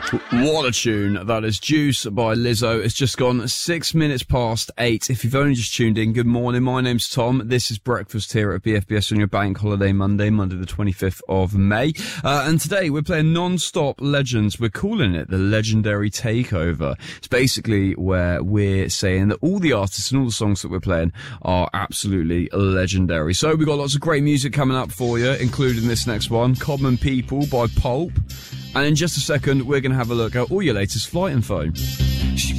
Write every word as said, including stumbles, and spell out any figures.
What a tune. That is Juice by Lizzo. It's just gone six minutes past eight. If you've only just tuned in, good morning. My name's Tom. This is Breakfast here at B F B S on your bank holiday Monday, Monday the twenty-fifth of May. Uh, and today we're playing Non-Stop Legends. We're calling it the Legendary Takeover. It's basically where we're saying that all the artists and all the songs that we're playing are absolutely legendary. So we've got lots of great music coming up for you, including this next one, Common People by Pulp. And in just a second, we're going to have a look at all your latest flight info. She